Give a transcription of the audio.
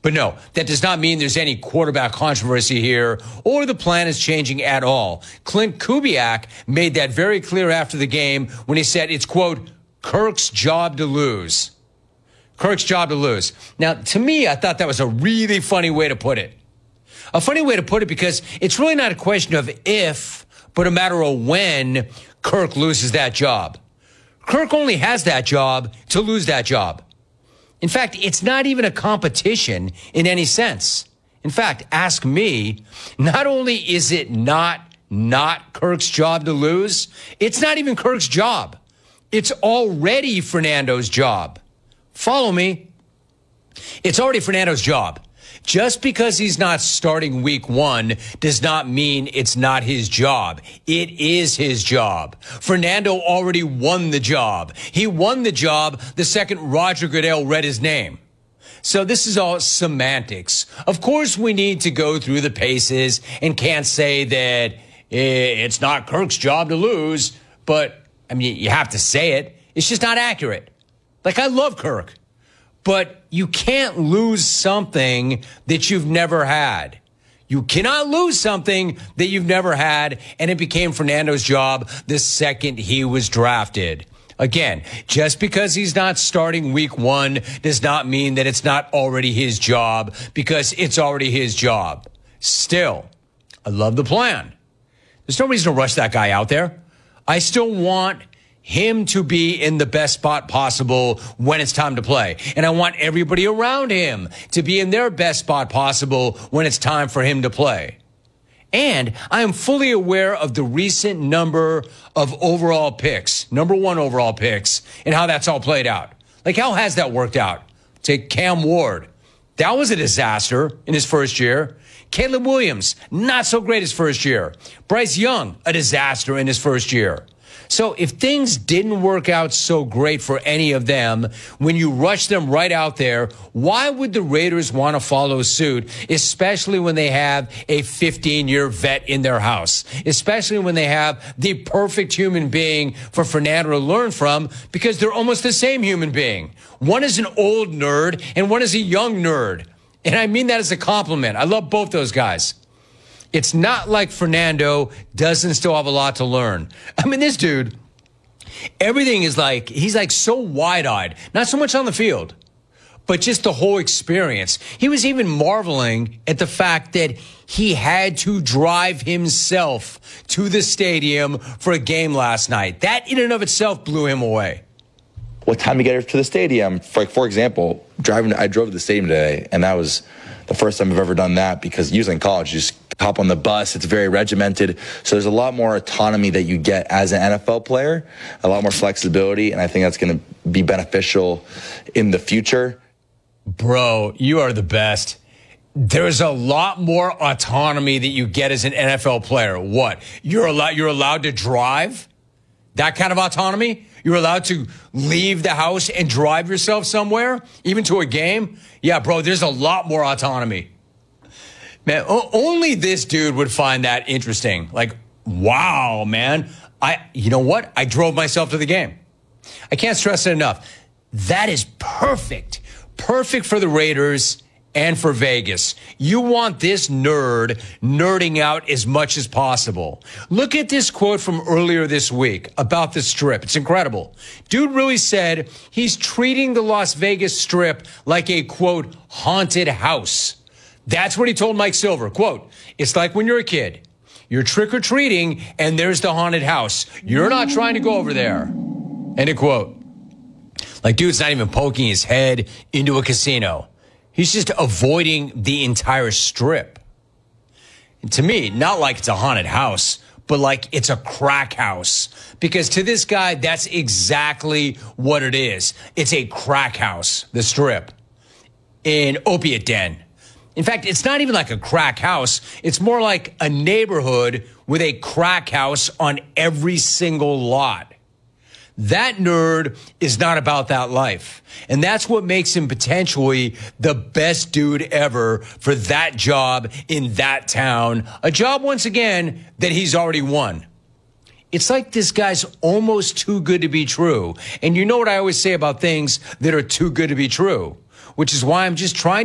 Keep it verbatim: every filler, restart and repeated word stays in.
But no, that does not mean there's any quarterback controversy here or the plan is changing at all. Clint Kubiak made that very clear after the game when he said it's, quote, Kirk's job to lose. Kirk's job to lose. Now, to me, I thought that was a really funny way to put it. A funny way to put it because it's really not a question of if, but a matter of when Kirk loses that job. Kirk only has that job to lose that job. In fact, it's not even a competition in any sense. In fact, ask me, not only is it not not Kirk's job to lose, it's not even Kirk's job. It's already Fernando's job. Follow me. It's already Fernando's job. Just because he's not starting week one does not mean it's not his job. It is his job. Fernando already won the job. He won the job the second Roger Goodell read his name. So this is all semantics. Of course, we need to go through the paces and can't say that it's not Kirk's job to lose. But, I mean, you have to say it. It's just not accurate. Like, I love Kirk. But you can't lose something that you've never had. You cannot lose something that you've never had, and it became Fernando's job the second he was drafted. Again, just because he's not starting week one does not mean that it's not already his job, because it's already his job. Still, I love the plan. There's no reason to rush that guy out there. I still want him to be in the best spot possible when it's time to play. And I want everybody around him to be in their best spot possible when it's time for him to play. And I am fully aware of the recent number of overall picks, number one overall picks, and how that's all played out. Like, how has that worked out? Take Cam Ward. That was a disaster in his first year. Caleb Williams, not so great his first year. Bryce Young, a disaster in his first year. So if things didn't work out so great for any of them, when you rush them right out there, why would the Raiders want to follow suit, especially when they have a fifteen-year vet in their house, especially when they have the perfect human being for Fernando to learn from, because they're almost the same human being. One is an old nerd and one is a young nerd. And I mean that as a compliment. I love both those guys. It's not like Fernando doesn't still have a lot to learn. I mean, this dude, everything is like, he's like so wide-eyed, not so much on the field, but just the whole experience. He was even marveling at the fact that he had to drive himself to the stadium for a game last night. That in and of itself blew him away. What time to get to the stadium? For, like, for example, driving, I drove to the stadium today, and that was the first time I've ever done that, because usually in college, you just hop on the bus. It's very regimented. So there's a lot more autonomy that you get as an N F L player, a lot more flexibility, and I think that's going to be beneficial in the future. Bro, you are the best. There's a lot more autonomy that you get as an N F L player. What? You're allowed, you're allowed to drive? That kind of autonomy? You're allowed to leave the house and drive yourself somewhere, even to a game? Yeah, bro, there's a lot more autonomy. Man, o- only this dude would find that interesting. Like, wow, man. I, you know what? I drove myself to the game. I can't stress it enough. That is perfect. Perfect for the Raiders and for Vegas. You want this nerd nerding out as much as possible. Look at this quote from earlier this week about the Strip. It's incredible. Dude really said he's treating the Las Vegas Strip like a, quote, haunted house. That's what he told Mike Silver. Quote, it's like when you're a kid. You're trick-or-treating, and there's the haunted house. You're not trying to go over there. End of quote. Like, dude's not even poking his head into a casino. He's just avoiding the entire Strip. And to me, not like it's a haunted house, but like it's a crack house. Because to this guy, that's exactly what it is. It's a crack house, the Strip, an opiate den. In fact, it's not even like a crack house. It's more like a neighborhood with a crack house on every single lot. That nerd is not about that life. And that's what makes him potentially the best dude ever for that job in that town. A job, once again, that he's already won. It's like this guy's almost too good to be true. And you know what I always say about things that are too good to be true, which is why I'm just trying